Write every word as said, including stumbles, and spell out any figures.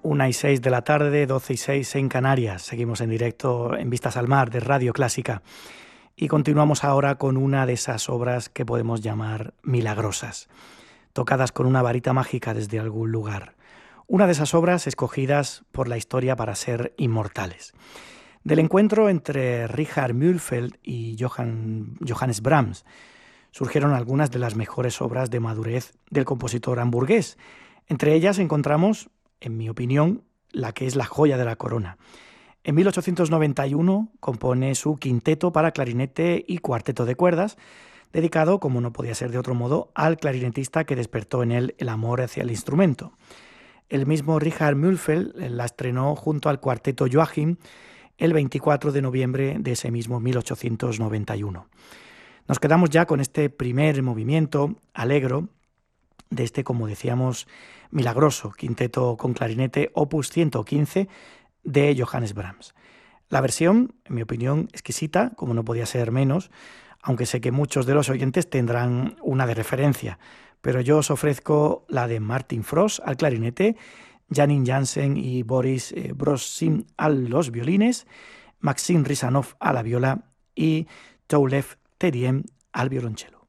una y seis de la tarde, doce y seis en Canarias. Seguimos en directo en Vistas al Mar de Radio Clásica. Y continuamos ahora con una de esas obras que podemos llamar milagrosas, tocadas con una varita mágica desde algún lugar. Una de esas obras escogidas por la historia para ser inmortales. Del encuentro entre Richard Mühlfeld y Johann, Johannes Brahms surgieron algunas de las mejores obras de madurez del compositor hamburgués. Entre ellas encontramos, en mi opinión, la que es la joya de la corona. En mil ochocientos noventa y uno compone su quinteto para clarinete y cuarteto de cuerdas, dedicado, como no podía ser de otro modo, al clarinetista que despertó en él el amor hacia el instrumento. El mismo Richard Mühlfeld la estrenó junto al cuarteto Joachim el veinticuatro de noviembre de ese mismo mil ochocientos noventa y uno. Nos quedamos ya con este primer movimiento alegro de este, como decíamos, milagroso quinteto con clarinete opus ciento quince de Johannes Brahms. La versión, en mi opinión, exquisita, como no podía ser menos, aunque sé que muchos de los oyentes tendrán una de referencia, pero yo os ofrezco la de Martin Frost al clarinete, Janine Jansen y Boris Brosin a los violines, Maxim Rizanov a la viola y Toulev Teriem al violonchelo.